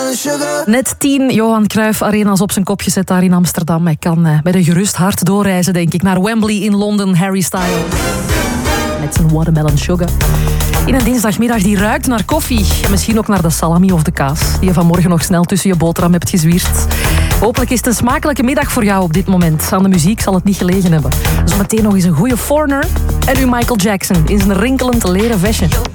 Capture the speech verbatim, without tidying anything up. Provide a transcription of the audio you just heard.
watermelon sugar. Net tien Johan Cruijff Arena's op zijn kop gezet daar in Amsterdam. Hij kan uh, met een gerust hart doorreizen, denk ik, naar Wembley in Londen. Harry Styles. Met zijn watermelon sugar. In een dinsdagmiddag die ruikt naar koffie. En misschien ook naar de salami of de kaas. Die je vanmorgen nog snel tussen je boterham hebt gezwierd. Hopelijk is het een smakelijke middag voor jou op dit moment. Aan de muziek zal het niet gelegen hebben. Zometeen nog eens een goede Foreigner. En nu Michael Jackson in zijn rinkelend leren vestje.